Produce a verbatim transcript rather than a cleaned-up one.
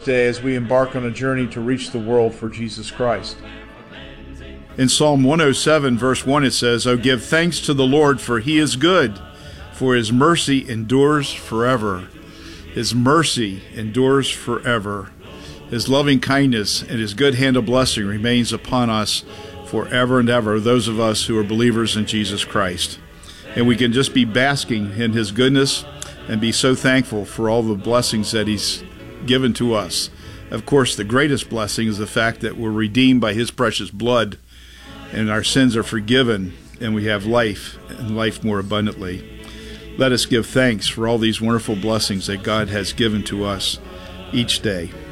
day as we embark on a journey to reach the world for Jesus Christ. In Psalm one oh seven, verse one, it says, "Oh, give thanks to the Lord, for he is good, for his mercy endures forever." His mercy endures forever. His loving kindness and his good hand of blessing remains upon us forever and ever, those of us who are believers in Jesus Christ. And we can just be basking in his goodness and be so thankful for all the blessings that he's given to us. Of course, the greatest blessing is the fact that we're redeemed by his precious blood, and our sins are forgiven, and we have life, and life more abundantly. Let us give thanks for all these wonderful blessings that God has given to us each day.